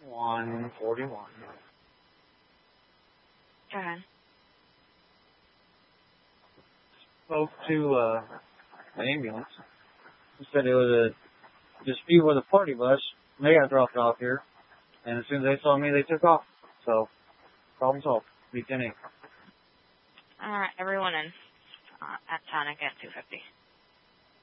141. Go ahead. Spoke to an ambulance. He said it was a dispute with a party bus. They got dropped off here. And as soon as they saw me, they took off. So, problem solved. Beat 10-8. All right, everyone in at Tonic at 250.